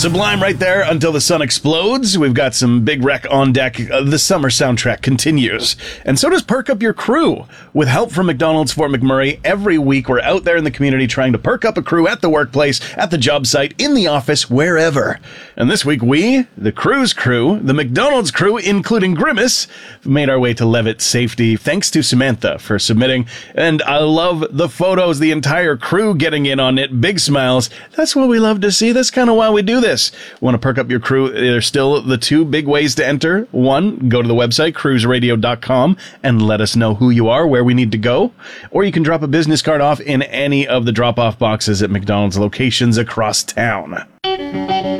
Sublime right there until the sun explodes. We've got some Big Wreck on deck. The summer soundtrack continues. And so does Perk Up Your Crew. With help from McDonald's Fort McMurray, every week we're out there in the community trying to perk up a crew at the workplace, at the job site, in the office, wherever. And this week we, the Cruise crew, the McDonald's crew, including Grimace, made our way to Levitt Safety. Thanks to Samantha for submitting. And I love the photos, the entire crew getting in on it. Big smiles. That's what we love to see. That's kind of why we do this. Want to perk up your crew? There's still the two big ways to enter. One, go to the website, cruiseradio.com, and let us know who you are, where we need to go. Or you can drop a business card off in any of the drop-off boxes at McDonald's locations across town.